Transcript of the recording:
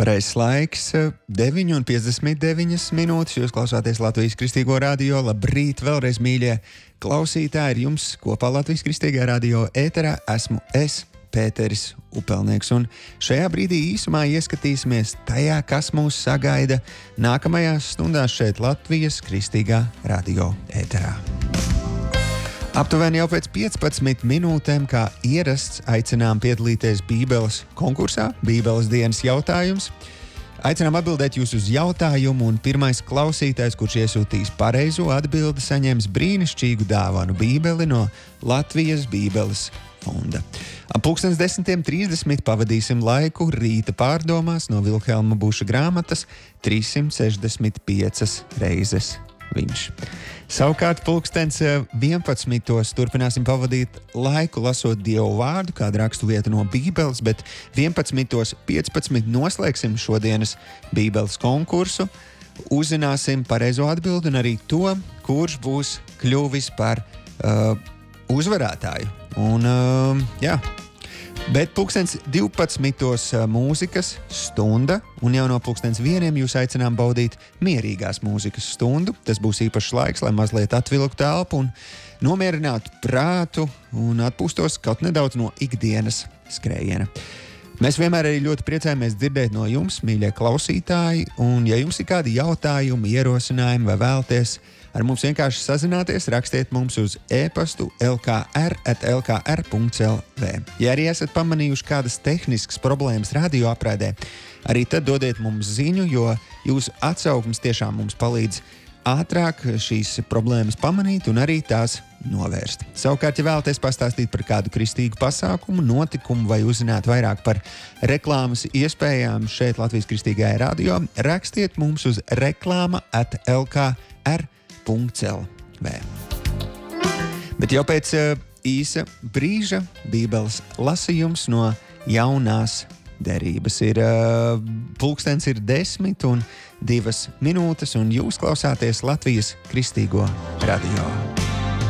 Pareizs laiks 9:59 minūtes. Jūs klausāties Latvijas Kristīgo radio. Labrīt, vēlreiz, mīļie klausītāji. Ir jums kopā Latvijas Kristīgā radio ēterā esmu es, Pēteris Upelnieks. Un šajā brīdī īsumā ieskatīsimies tajā, kas mūs sagaida nākamajās stundās šeit Latvijas Kristīgā radio ēterā. Aptuveni jau pēc 15 minūtēm, kā ierasts, aicinām piedalīties Bībeles konkursā, Bībeles dienas jautājums. Aicinām atbildēt jūs uz jautājumu, un pirmais klausītājs, kurš iesūtīs pareizo atbildi, saņems brīnišķīgu dāvanu Bībeli no Latvijas Bībeles fonda. Ap 10:30 pavadīsim laiku rīta pārdomās no Vilhelma Buša grāmatas 365 reizes viņš. Savukārt 11:11 turpināsim pavadīt laiku lasot Dievu vārdu, kādu rakstu vietu no Bībeles, bet 11:15 noslēgsim šodienas Bībeles konkursu, uzzināsim pareizo atbildi un arī to, kurš būs kļuvis par uzvarētāju. Bet 12:00 mūzikas stunda, un jau no 1:00 jūs aicinām baudīt mierīgās mūzikas stundu. Tas būs īpašs laiks, lai mazliet atvilktu elpu un nomierinātu prātu un atpūstos kaut nedaudz no ikdienas skrējiena. Mēs vienmēr arī ļoti priecājamies dzirdēt no jums, mīļie klausītāji, un ja jums ir kādi jautājumi, ierosinājumi vai vēlaties ar mums vienkārši sazināties, rakstiet mums uz e-pastu lkr@lkr.lv. Ja arī esat pamanījuši kādas tehniskas problēmas radioapraidē, arī tad dodiet mums ziņu, jo jūsu atsauksmes tiešām mums palīdz ātrāk šīs problēmas pamanīt un arī tās novērst. Savukārt, ja vēlaties pastāstīt par kādu kristīgu pasākumu, notikumu vai uzzināt vairāk par reklāmas iespējām šeit Latvijas Kristīgajā radio, rakstiet mums uz reklāma@lkr.lv. Bet jau pēc īsa brīža Bībeles lasījums no jaunās derības. Pulkstens ir 10:02 minūtes, un jūs klausāties Latvijas Kristīgo radio.